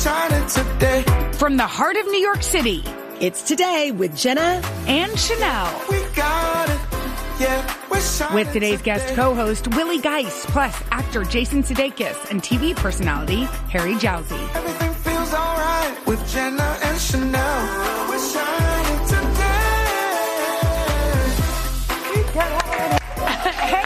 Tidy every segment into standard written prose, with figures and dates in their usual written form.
shining today. From the heart of New York City, it's Today with Jenna and Chanel. We got it. Yeah, we're shining with today's guest co-host Willie Geist, plus actor Jason Sudeikis and TV personality Harry Jowsey. Everything feels alright with Jenna and Chanel. We're shining today. We got it. Hey,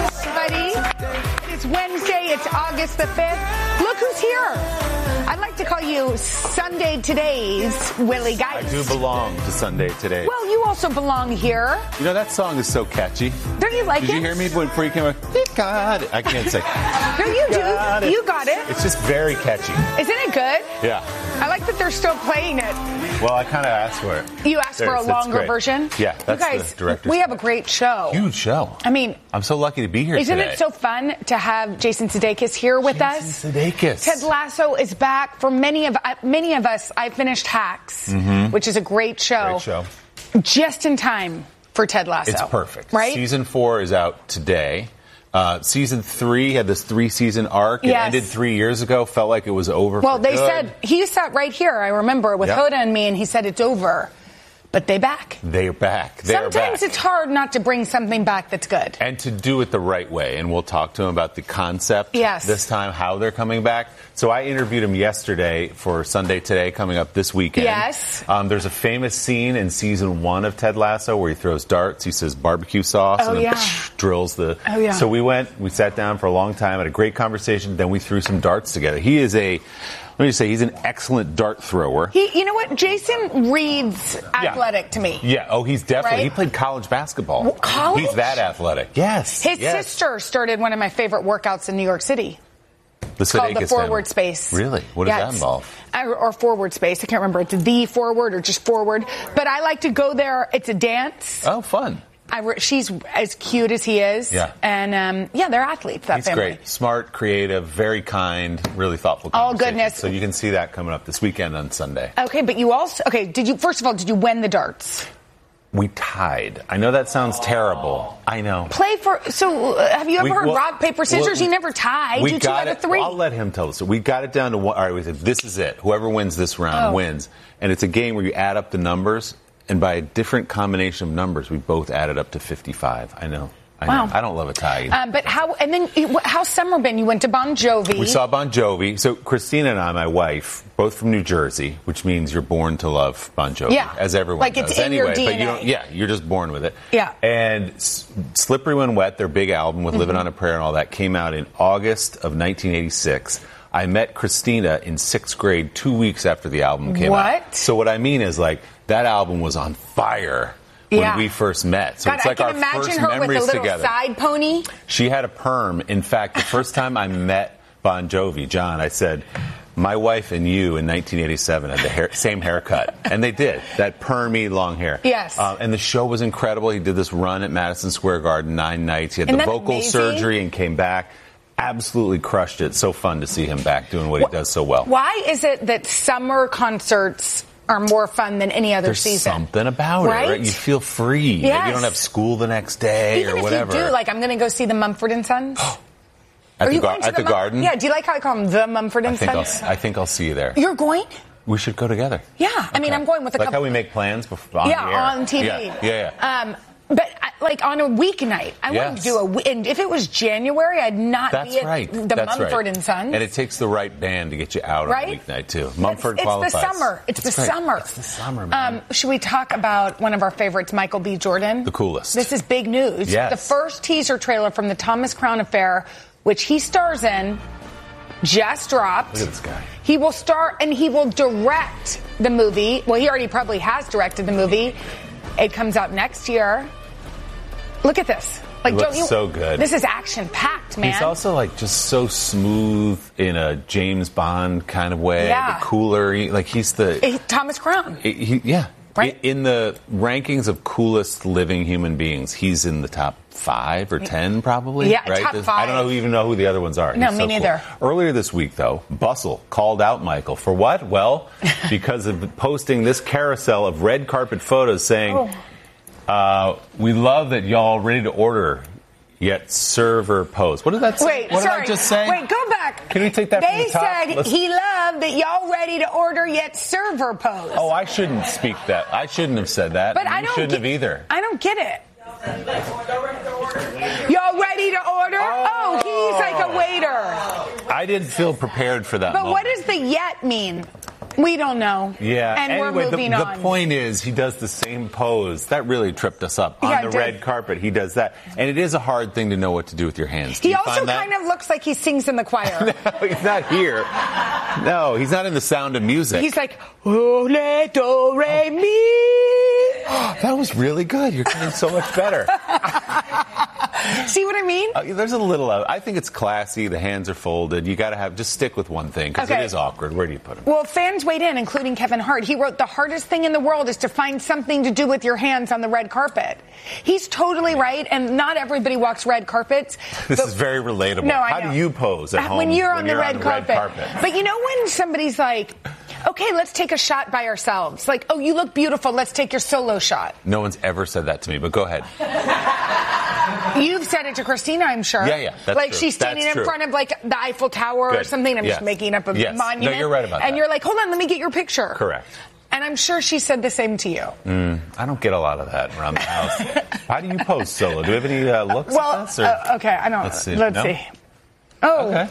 everybody. It's Wednesday. It's August the 5th. Look who's here. I'd like to call you Sunday Today's Willie Geist. I do belong to Sunday Today. Well, you also belong here. You know, that song is so catchy. Don't you like it? Did you hear me before you came out? God, I can't say. No, you do. You got it. It's just very catchy. Isn't it good? Yeah. I like that they're still playing it. Well, I kind of asked for it. You asked for a longer version? Yeah, that's you guys, the director's we have a great show. Huge show. I mean, I'm so lucky to be here isn't today. It so fun to have Jason Sudeikis here with us? Jason Sudeikis. Ted Lasso is back. For many of us, I finished Hacks, which is a great show. Great show. Just in time for Ted Lasso. It's perfect. Right? Season 4 is out today. Season 3 had this 3-season arc. It ended 3 years ago. Felt like it was over. Well, they good. said, he sat right here, I remember, with Hoda and me, and he said it's over. But they're back. They're back. Sometimes it's hard not to bring something back that's good. And to do it the right way. And we'll talk to him about the concept this time, how they're coming back. So I interviewed him yesterday for Sunday Today, coming up this weekend. Yes. There's a famous scene in season 1 of Ted Lasso where he throws darts. He says barbecue sauce and then drills the... Oh, yeah. So we sat down for a long time, had a great conversation. Then we threw some darts together. He is let me just say, he's an excellent dart thrower. You know what? Jason reads athletic to me. Yeah. Oh, he's definitely. Right? He played college basketball. Well, college? He's that athletic. Yes. His sister started one of my favorite workouts in New York City. The called the Sudeikis Forward family. Space. Really? What does that involve? Or Forward Space. I can't remember. It's the Forward or just Forward. But I like to go there. It's a dance. Oh, fun. She's as cute as he is. Yeah. And, they're athletes, that He's family. great. Smart, creative, very kind, really thoughtful All conversation. goodness. So you can see that coming up this weekend on Sunday. Okay, but you also... Okay, first of all, did you win the darts? We tied. I know that sounds terrible. I know. So have you ever heard rock, paper, scissors? You never tied. You two out of 3. Well, I'll let him tell us. So we got it down to 1. All right, we said, this is it. Whoever wins this round wins. And it's a game where you add up the numbers, and by a different combination of numbers, we both added up to 55. I know. Wow. I don't love a tie. But how's summer been? You went to Bon Jovi. We saw Bon Jovi. So Christina and I, my wife, both from New Jersey, which means you're born to love Bon Jovi, as everyone does. It's in your DNA. But you're just born with it. Yeah. And Slippery When Wet, their big album with Living on a Prayer and all that, came out in August of 1986. I met Christina in 6th grade 2 weeks after the album came out. What? So what I mean is, that album was on fire when we first met. So God, it's like our I can imagine first her memories with a little together. side pony. She had a perm. In fact, the first time I met Bon Jovi, John, I said, my wife and you in 1987 had the same haircut. And they did. That permy long hair. Yes. And the show was incredible. He did this run at Madison Square Garden 9 nights. He had the vocal surgery and came back. Absolutely crushed it. So fun to see him back doing what he does so well. Why is it that summer concerts are more fun than any other season? There's something about it, right? You feel free. Yes. You don't have school the next day Even or whatever. Even if you do, I'm going to go see the Mumford & Sons. At the Garden? Yeah, do you like how I call them the Mumford & Sons? I think I'll see you there. You're going? We should go together. Yeah. I mean, I'm going with a couple. Like how we make plans before, on the air. On TV. Yeah. But on a weeknight, I wouldn't do and if it was January, I'd not be at the Mumford & Sons. And it takes the right band to get you out on a weeknight, too. Mumford qualifies. It's the summer. It's the summer, man. Should we talk about one of our favorites, Michael B. Jordan? The coolest. This is big news. Yes. The first teaser trailer from the Thomas Crown Affair, which he stars in, just dropped. Look at this guy. He will star and he will direct the movie. Well, he already probably has directed the movie. It comes out next year. Look at this. It looks so good. This is action-packed, man. He's also just so smooth in a James Bond kind of way. Yeah. The cooler. He's the... Thomas Crown. Right? In the rankings of coolest living human beings, he's in the top 5 or 10 probably. Yeah, right? top 5. I don't even know who the other ones are. No, he's me neither. Cool. Earlier this week, though, Bustle called out Michael. For what? Well, because of posting this carousel of red carpet photos saying... we love that y'all ready to order, yet serve or pose. What did that say? Wait, what sorry. did I just say? Wait, go back. Can we take that from the top? They said he loves love that y'all ready to order yet server pose. Oh, I shouldn't speak that. I shouldn't have said that. But you I don't shouldn't have either. I don't get it. Y'all ready to order? Oh, he's like a waiter. I didn't feel prepared for that But moment. what does the yet mean? We don't know. Yeah. And anyway, we're moving on. The point is, he does the same pose. That really tripped us up. Yeah, On it the did. red carpet, he does that. And it is a hard thing to know what to do with your hands. Do He you also find that? kind of looks like he sings in the choir. No, he's not here. No, he's not in The Sound of Music. He's like, oh, le, do, re, mi. That was really good. You're getting so much better. See what I mean? There's a little. I think it's classy. The hands are folded. You got to just stick with one thing because Okay. it is awkward. Where do you put them? Well, fans weighed in, including Kevin Hart. He wrote, the hardest thing in the world is to find something to do with your hands on the red carpet. He's totally right, and not everybody walks red carpets. This but- is very relatable. No, I How know. do you pose at home when you're on the red carpet? carpet? But you know when somebody's like, okay, let's take a shot by ourselves. Like, oh, you look beautiful. Let's take your solo shot. No one's ever said that to me, but go ahead. You've said it to Christina, I'm sure. Yeah, that's like true. she's standing That's in true. front of like the Eiffel Tower or Good. something. I'm Yes. just making up a Yes. monument. No, you're right about and that. you're like, hold on, let me get your picture. Correct. And I'm sure she said the same to you. I don't get a lot of that around the house. How do you pose solo? Do you have any looks Well, at this? Or? okay, I don't. Let's see. Let's No? see. Oh, Okay.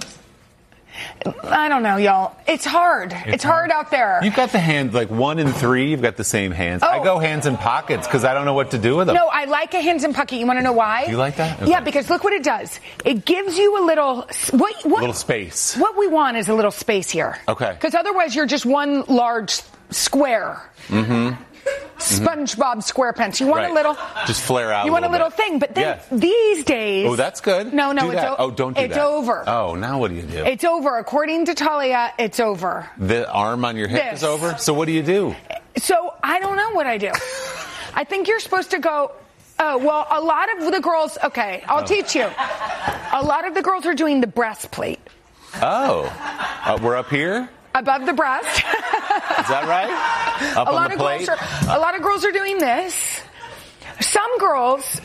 I don't know, y'all. It's hard. It's hard out there. You've got the hands, like 1 and 3, you've got the same hands. I Oh. go hands in pockets because I don't know what to do with them. No, I like a hands and pocket. You want to know why? You like that? Okay. Yeah, because look what it does. It gives you a little what little space. What we want is a little space here. Okay. Because otherwise, you're just one large square. Mm-hmm. SpongeBob SquarePants. You want Right. a little. Just flare out. You want a little bit. thing, but then Yeah. these days. Oh, that's good. No, Do it's that. Oh, don't do it's that. over. Oh, now what do you do? It's over. According to Talia, it's over. The arm on your hip This. is over? So what do you do? So I don't know what I do. I think you're supposed to go. Oh, well, a lot of the girls. Okay, I'll teach you. A lot of the girls are doing the breastplate Oh. We're up here? above the breast. Is that right? Up a on lot the of plate? a lot of girls are doing this. Some girls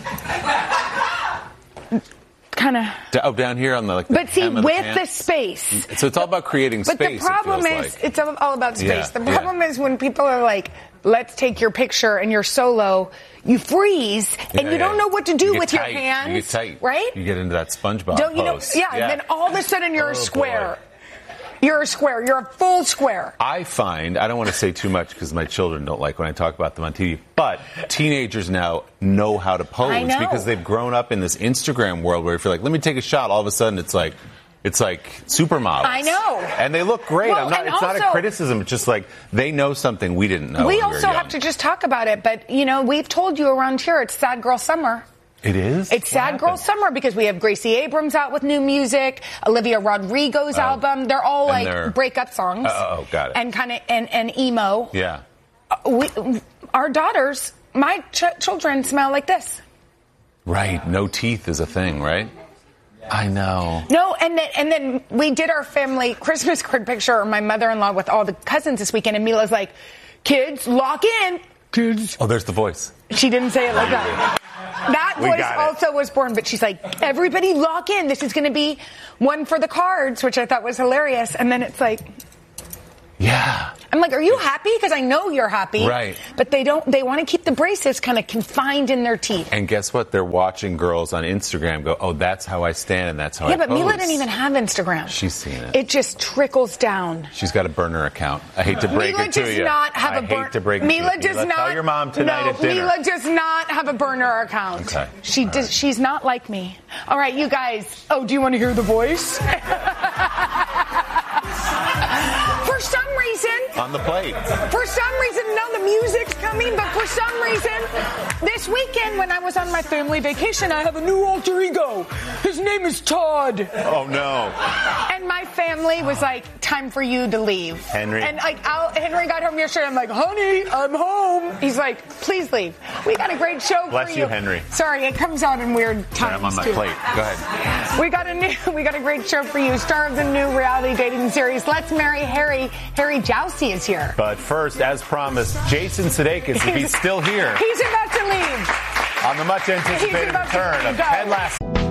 kind of. Down here on the like. But the see, hem of the with the pants? space. So it's all about creating But space. the problem it feels is, like. it's all about space. Yeah, The yeah. problem is when people are like, let's take your picture and you're solo, you freeze and Yeah, you don't yeah. know what to do You get with tight. your hands. You get tight. Right? You get into that SpongeBob Don't you know? pose. Yeah, and then all of a sudden you're Oh, a square. boy. You're a square. You're a full square. I find, I don't want to say too much because my children don't like when I talk about them on TV, but teenagers now know how to pose I know. because they've grown up in this Instagram world where if you're like, let me take a shot, all of a sudden it's like supermodels. I know. And they look great. Well, and It's not a also- criticism. It's just like they know something we didn't know. We when we also were have young. to just talk about it, but we've told you around here it's Sad Girl Summer. It is? It's Sad Girl Summer because we have Gracie Abrams out with new music, Olivia Rodrigo's album. They're all And like they're- breakup songs. Got it. And kind of and emo. Yeah. Our daughters, my children smell like this. Right. No teeth is a thing, right? I know. No, and then we did our family Christmas card picture of my mother-in-law with all the cousins this weekend, and Mila's like, kids, lock in. Kids. Oh, there's the voice. She didn't say it like that. That We voice got it. also was born, but she's like, everybody lock in. This is going to be one for the cards, which I thought was hilarious. And then it's like, Yeah. I'm like, are you happy? Because I know you're happy. Right. But they want to keep the braces kind of confined in their teeth. And guess what? They're watching girls on Instagram go, oh, that's how I stand and that's how I Yeah, but pose. Mila didn't even have Instagram. She's seen it. It just trickles down. She's got a burner account. I hate to break Mila it to does you. not have I a burner. hate to break it Mila to you. does Mila, not. Tell your mom tonight no, at dinner. Mila does not have a burner account. Okay. She All does. right. She's not like me. All right, you guys. Oh, do you want to hear the voice? For some reason. On the plate. For some reason, no, the music's coming, but for some reason, this weekend when I was on my family vacation, I have a new alter ego. His name is Todd. Oh, no. And my family was like, time for you to leave. Henry. And like, Henry got home yesterday. I'm like, honey, I'm home. He's like, please leave. We got a great show Bless for you, Henry. Sorry, it comes out in weird times. I'm on my too. plate. Go ahead. We got a great show for you. Star of the new reality dating series, Let's Marry Harry. Harry Jousey is here. But first, as promised, Jason Sudeikis, if he's still here, He's about to leave. on the much anticipated about to return of go. Ted Lasso.